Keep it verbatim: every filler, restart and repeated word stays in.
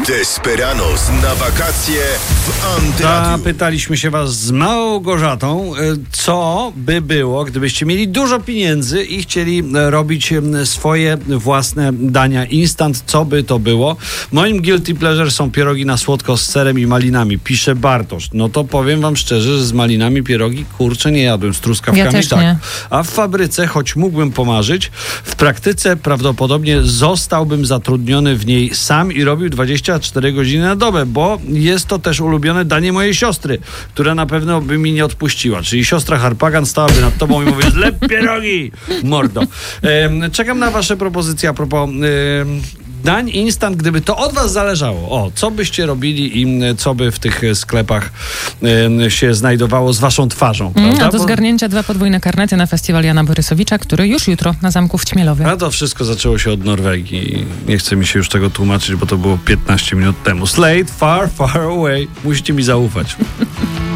Desperados na wakacje w Antyradiu. Zapytaliśmy się was z Małgorzatą, co by było, gdybyście mieli dużo pieniędzy i chcieli robić swoje własne dania instant. Co by to było? Moim guilty pleasure są pierogi na słodko z serem i malinami, pisze Bartosz. No to powiem wam szczerze, że z malinami pierogi, kurczę, nie jadłem, z truskawkami ja też tak. nie. A w fabryce, choć mógłbym pomarzyć, w praktyce prawdopodobnie zostałbym zatrudniony w niej sam i robił dwadzieścia cztery godziny na dobę, bo jest to też ulubione danie mojej siostry, która na pewno by mi nie odpuściła. Czyli siostra Harpagan stałaby nad tobą i mówi: zlep pierogi, mordo. Ehm, czekam na wasze propozycje a propos ehm, dań instant, gdyby to od was zależało. O, co byście robili i co by w tych sklepach e, się znajdowało z waszą twarzą, Mm, prawda? a do Bo... zgarnięcia dwa podwójne karnety na festiwal Jana Borysowicza, który już jutro na Zamku w Ćmielowie. A to wszystko zaczęło się od Norwegii. Nie chce mi się już tego tłumaczyć, bo to było piętnaście minut temu. Slade, far, far away. Musicie mi zaufać.